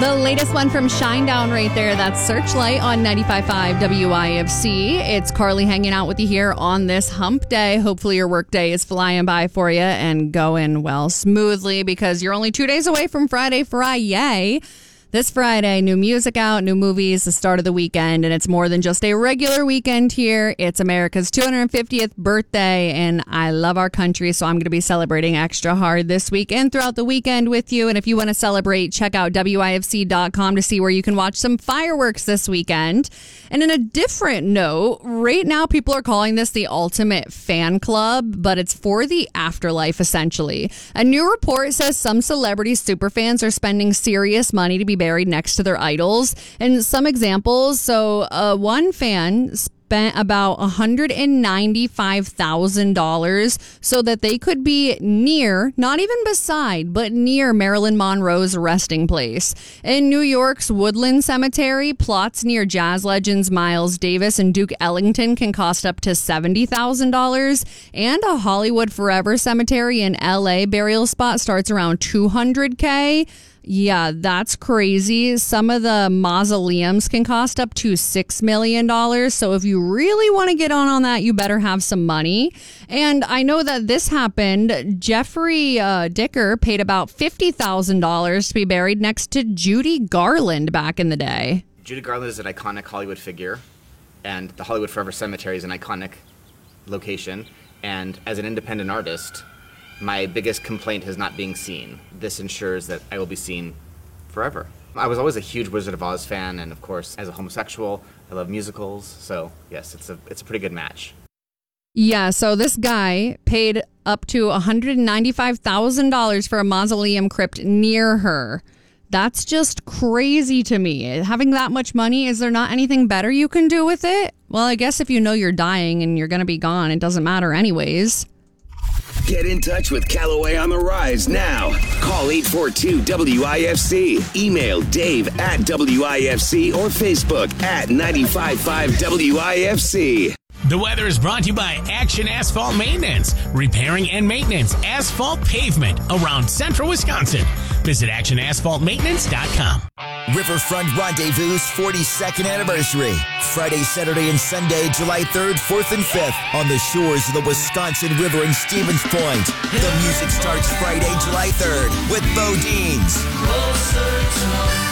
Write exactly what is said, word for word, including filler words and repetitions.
The latest one from Shinedown right there. That's Searchlight on ninety-five point five W I F C. It's Carly hanging out with you here on this hump day. Hopefully your work day is flying by for you and going, well, smoothly, because you're only two days away from Friday Friday. This Friday, new music out, new movies, the start of the weekend, and it's more than just a regular weekend here. It's America's two hundred fiftieth birthday, and I love our country, so I'm going to be celebrating extra hard this week and throughout the weekend with you. And if you want to celebrate, check out W I F C dot com to see where you can watch some fireworks this weekend. And in a different note, right now people are calling this the ultimate fan club, but it's for the afterlife, essentially. A new report says some celebrity superfans are spending serious money to be buried next to their idols. And some examples, so uh, one fan spent about one hundred ninety-five thousand dollars so that they could be near, not even beside, but near Marilyn Monroe's resting place. In New York's Woodland Cemetery, plots near jazz legends Miles Davis and Duke Ellington can cost up to seventy thousand dollars, and a Hollywood Forever Cemetery in L A burial spot starts around two hundred thousand dollars. Yeah, that's crazy. Some of the mausoleums can cost up to six million dollars. So if you really want to get on on that, you better have some money. And I know that this happened. Jeffrey uh, Dicker paid about fifty thousand dollars to be buried next to Judy Garland back in the day. Judy Garland is an iconic Hollywood figure, and the Hollywood Forever Cemetery is an iconic location. And as an independent artist, my biggest complaint is not being seen. This ensures that I will be seen forever. I was always a huge Wizard of Oz fan, and of course, as a homosexual, I love musicals. So yes, it's a it's a pretty good match. Yeah, so this guy paid up to one hundred ninety-five thousand dollars for a mausoleum crypt near her. That's just crazy to me. Having that much money, is there not anything better you can do with it? Well, I guess if you know you're dying and you're going to be gone, it doesn't matter anyways. Get in touch with Callaway on the Rise now. Call eight four two W I F C. Email Dave at W I F C or Facebook at ninety-five point five W I F C. The weather is brought to you by Action Asphalt Maintenance, repairing and maintenance asphalt pavement around central Wisconsin. Visit action asphalt maintenance dot com. Riverfront Rendezvous' forty-second anniversary. Friday, Saturday, and Sunday, July third, fourth, and fifth on the shores of the Wisconsin River in Stevens Point. The music starts Friday, July third with Bo Deans.